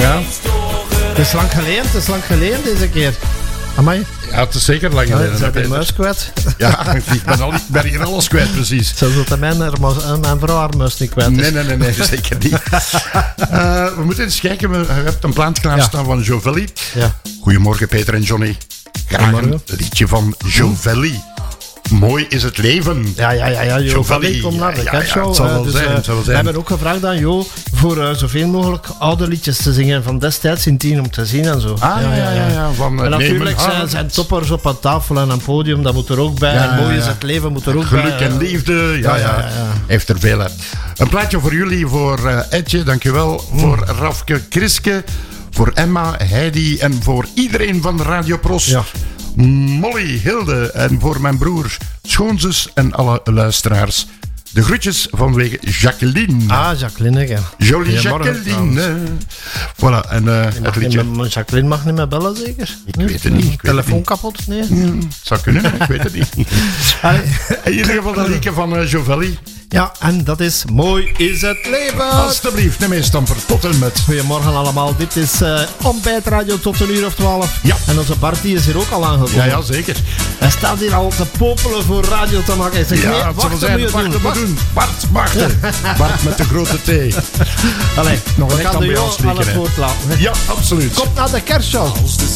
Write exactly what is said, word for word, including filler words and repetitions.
Ja. Het is lang geleden, het is lang geleden deze keer. Amai. Ja, het is zeker lang geleden. Ja, zijn die muis kwijt? Ja, ik ben, al, ik ben hier alles kwijt, precies. Zo dat mijn, mijn vrouw haar muis niet kwijt is. Nee, nee, nee, nee zeker niet. uh, we moeten eens kijken, we hebben een plaat klaarstaan ja. van Jovelli. Ja. Goedemorgen Peter en Johnny. Graag een liedje van Jovelli. Mooi is het leven. Ja, ja, ja, ja. Jovelli, kom naar de ja, ja, show. Ja, het zal wel dus, zijn, uh, het zal wel we zijn. hebben ook gevraagd aan Jo voor uh, zoveel mogelijk oude liedjes te zingen van destijds in tien om te zien en zo. Ah, ja, ja, ja. ja. Van, uh, en natuurlijk zijn, zijn toppers op een tafel en een podium, dat moet er ook bij. Ja, en mooi is het leven, moet er ook geluk bij. Geluk en liefde, ja, ja, ja, ja, ja. Heeft er veel uit. Een plaatje voor jullie, voor uh, Edje, dankjewel. Mm. Voor Rafke Kriske, voor Emma, Heidi en voor iedereen van Radio Pros. Ja. Molly, Hilde en voor mijn broer, schoonzus en alle luisteraars. De groetjes vanwege Jacqueline. Ah, Jacqueline, ja. Jolie Jacqueline. Voilà, en uh, het liedje. Meer, Jacqueline mag niet meer bellen, zeker? Ik hm? weet het niet. Ik Telefoon weet kapot? Nee? Mm, zou kunnen, ik weet het niet. In ieder geval dat liedje van uh, Jovelli. Ja, en dat is Mooi is het leven. Alsjeblieft, neem eens stamper tot en met. Goedemorgen allemaal, dit is uh, Ontbijtradio tot een uur of twaalf. Ja. En onze Bart die is hier ook al aangekomen. Ja, ja, zeker. Hij staat hier al te popelen voor radio te maken. Hij zegt, ja, nee, het wacht, zal zijn, moet je wacht, doen. doen. Bart, wachten. Bart met de grote T. Allee, nog we een gaan de Jo aan het woord laten. Ja, absoluut. Kom naar de kerstshow. Als de